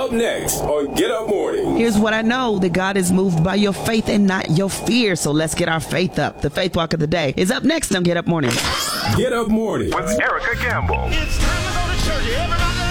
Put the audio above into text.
Up next on Get Up Morning. Here's what I know, that God is moved by your faith and not your fear. So let's get our faith up. The Faith Walk of the Day is up next on Get Up Morning. Get Up Morning with Erica Campbell. It's time to go to church. Everybody